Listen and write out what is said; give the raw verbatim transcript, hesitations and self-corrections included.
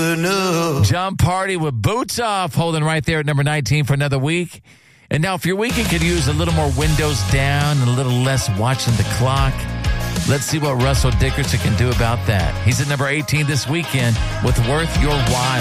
enough. John Party with Boots Off, holding right there at number nineteen for another week. And now if your weekend could use a little more windows down and a little less watching the clock, let's see what Russell Dickerson can do about that. He's at number eighteen this weekend with Worth Your While.